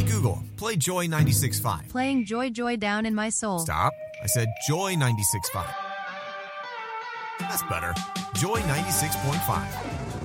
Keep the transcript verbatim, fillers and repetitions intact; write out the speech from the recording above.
Google, play Joy ninety-six point five. Playing Joy Joy down in my soul. Stop. I said Joy ninety-six point five. That's better. Joy ninety-six point five.